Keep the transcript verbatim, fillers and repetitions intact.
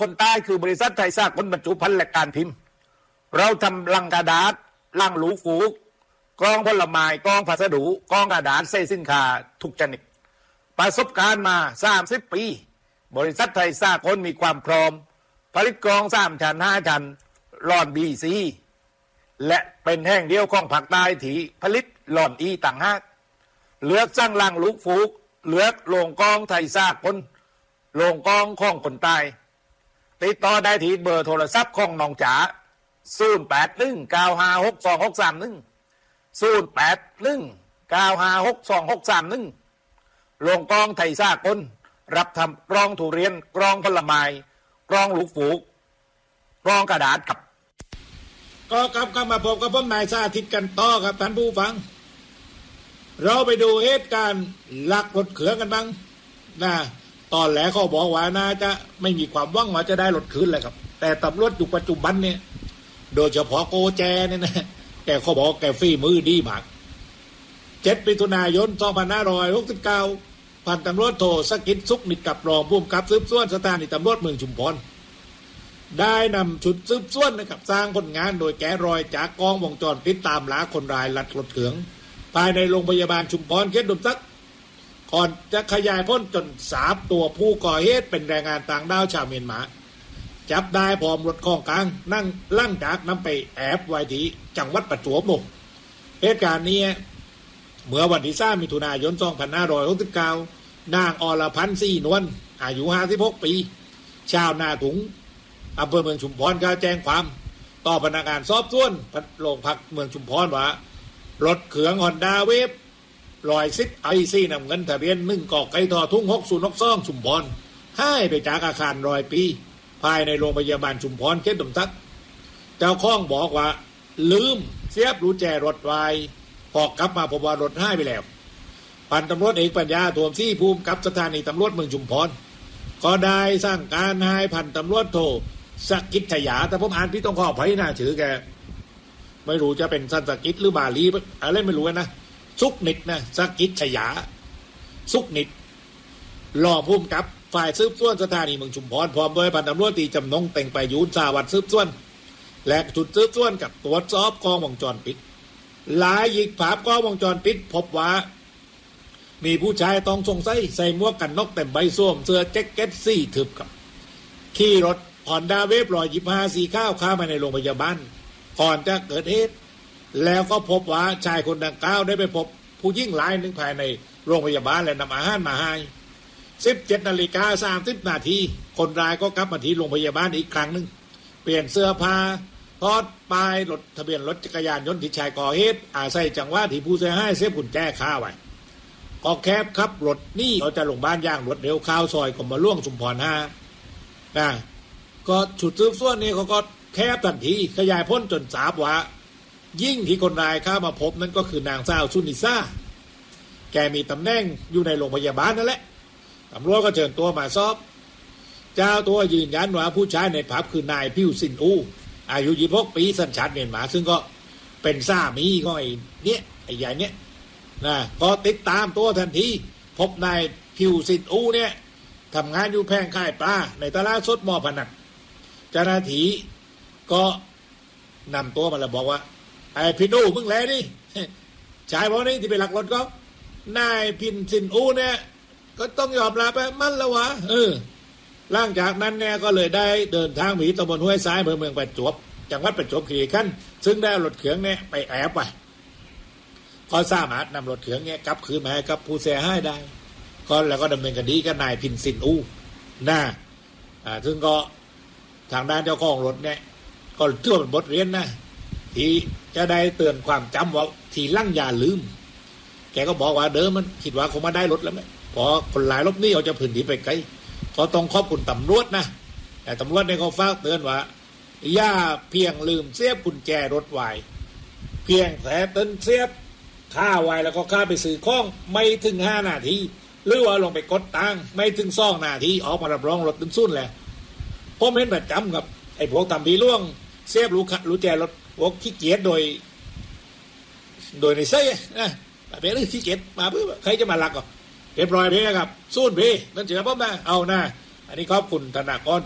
คนใต้คือบริษัทไทยสากลบรรจุภัณฑ์และการพิมพ์เราทำลังกระดาษลังหลูฟูกกล้องผลไม้กล้องพัสดุกล้องกระดาษเส้นสินค้าทุกชนิดประสบการณ์มาสามสิบปีบริษัทไทยสากลมีความพร้อมผลิตกล้องสามชั้นห้าชั้นหลอดบีซีและเป็นแห่งเดียวของภาคใต้ที่ผลิตหลอดอีต่างหากเลือกสร้างลังลูกฟูกเลือกโรงกล้องไทยสากลโรงกล้องของคนใต้ติดต่อได้ที่เบอร์โทรศัพท์ของน้องจ๋าศูนย์แปดหนึ่งเก้าห้าหกสองหกสามหนึ่งศูนย์แปดหนึ่งเก้าห้าหกสองหกสามหนึ่งโรงกล้องไทยสากลรับทำกล้องทุเรียนกล้องผลไม้กล้องลูกฟูกกล้องกระดาษกับก็กลับเข้ามาพบกับผมนายสาธิตกันต่อครับท่านผู้ฟังเราไปดูเหตุการณ์ลักรถเขืองกันบ้างนะตอนแรกเขาบอกว่าน่าจะไม่มีความหวังว่าจะได้รถคืนเลยครับแต่ตำรวจยุคปัจจุบันเนี่ยโดยเฉพาะโกแจเนี่ยนะแกเขาบอกแกฝีมือดีมากเจ็ดมิถุนายนสองพันห้าร้อยหกสิบเก้าพันตำรวจโทสกิจสุขนิดกับรองผู้กำกับสืบสวนสถานีตำรวจเมืองชุมพรได้นำชุดสืบสวนนะครับสร้างผลงานโดยแกะรอยจากกล้องวงจรปิดตามหาคนร้ายลักรถเขืองภายในโรงพยาบาลชุมพรเขตดมซักก่อนจะขยายพ้นจนสามตัวผู้ก่อเหตุเป็นแรงงานต่างด้าวชาวเมียนมาจับได้พร้อมรถของกลางนั่งลั่งจากนำไปแอบไว้ที่จังหวัดประจวบมุกเหตุการณ์นี้เมื่อวันที่สามมิถุนายนสองพันห้าร้อยหกสิบเก้านางอรพันธ์ศรีนวลอายุห้าสิบหกปีชาวนาถุงอำเภอเมืองชุมพรก็แจ้งความต่อพนักงานสอบสวนโรงพักเมืองชุมพรว่ารถเขืองฮอนด้าเวฟลอยซิดไอซี่นำเงินทะเบียนหนึ่งกอกไก่ทอทุ่งหกศูนย์หกซ่องชุมพรให้ไปจากอาคารรอยปีภายในโรงพยาบาลชุมพรเขตดมซักเจ้าข้องบอกว่าลืมเสียบรูแจรถไว้พอกลับมาพบว่ารถให้ไปแล้วพันตำรวจเอกปัญญาทวมซี่ภูมิกับสถานีตำรวจเมืองชุมพรก็ได้สร้างการให้พันตำรวจโทสกิจฉยาแต่ผมอ่านพี่ต้องขออภัยนะถือแกไม่รู้จะเป็นสันสกิจหรือบาลีอะไรไม่รู้นะสุกนิดนะสกิจฉยาสุกนิดรองผู้กำกับฝ่ายสืบสวนสถานีเมืองชุมพรพร้อมด้วยพันตำรวจตีจำนงแต่งไปยูนสาวัตรสืบสวนและจุดสืบสวนกับตรวจสอบกล้องวงจรปิดหลายหยิกภาพกล้องวงจรปิดพบว่ามีผู้ชายต้องสงสัยใส่หมวกกันน็อกเต็มใบสวมเสื้อแจ็คเก็ตสีทึบกับขี่รถฮอนด้าเวฟรอยยิบห้าสีข้าวข้ามาในโรงพยาบาลก่อนจะเกิดเหตุแล้วก็พบว่าชายคนดังกล่าวได้ไปพบผู้หญิงรายหนึ่งภายในโรงพยาบาลและนำอาหารมาให้สิบเจ็ดนาฬิกาสามสิบนาทีคนร้ายก็กลับมาที่โรงพยาบาลอีกครั้งหนึ่งเปลี่ยนเสื้อผ้าทอดป้ายรถทะเบียนรถจักรยานยนต์ที่ชายก่อเหตุอาศัยจังหวะที่ผู้เสียหายเสียบกุญแจคาไว้ก็แคบขับรถนี่เราจะลงบ้านย่างรถเร็วข้าวซอยก็มาล่วงชุมพรห้านะก็ฉุดซื้อส่วนนี้เขาก็แคบทันทีขยายพ้นจนทราบว่ายิ่งที่คนร้ายเข้ามาพบนั่นก็คือนางสาวซุนิซ่าแกมีตำแหน่งอยู่ในโรงพยาบาลนั่นแหละตำรวจก็เชิญตัวมาสอบเจ้าตัวยืนยันว่าผู้ชายในผับคือนายพิวซินอูอายุยี่สิบหกปีสัญชาติเมียนมาซึ่งก็เป็นสามีของไอ้เนี้ยไอ้ใหญ่เนี้ยนะก็ติดตามตัวทันทีพบนายพิวซินอูเนี่ยทำงานอยู่แผงขายปลาในตลาดสดมอพนัดเจ้าหน้าที่ก็นำตัวมาแล้วบอกว่าไอ้พินูมึงแลนี่ชายพวกนี้ที่ไปหลักรถก็นายพินซินอูเนี่ยก็ต้องยอมรับไปมันแล้ววะเออหลังจากนั้นเนี่ยก็เลยได้เดินทางหนีตำบลห้วยซ้ายอำเภอเมืองประจวบจังหวัดประจวบคีรีขันธ์ซึ่งได้รถเขืองเนี่ยไปแอบไปก็สามารถนำรถเขืองเนี่ยกลับคืนมาให้กับผู้เสียหายได้ก็แล้วก็ดำเนินคดีกับนายพินซินอูนะอ่าซึ่งก็ทางด้านเจ้าของรถเนี่ยก็เชื่อเป็นบทเรียนนะที่จะได้เตือนความจำว่าทีลั่งอย่าลืมแกก็บอกว่าเดิมมันคิดว่าคงมาได้รถแล้วไหมพอคนหลายรถนี่เอาจะพื้นที่ไปไกลก็ต้องขอบคุณตำรวจนะแต่ตำรวจเนี่ยเขาฝากเตือนว่าอย่าเพียงลืมเสียบกุญแจรถไว้เพียงแต่ต้นเสียบค่าไว้แล้วก็ค่าไปซื้อข้องไม่ถึงห้านาทีหรือว่าลงไปกดตังไม่ถึงสองนาทีออกมารับรองรถตึ้งสุดแหละผมเห็นประจำกับไอ้พวกทำบีล่วงเสียบรู้ขัดรู้แจรถพวกขี้เกียจโดยโดยในไส้นะแบบนี้ขี้เกียจมาเพื่อใครจะมาลักก็เรียบร้อยไปครับสู้นพี่นั่นเจ๋อพ่อมาเอาหน้าอันนี้ขอบคุณธนากร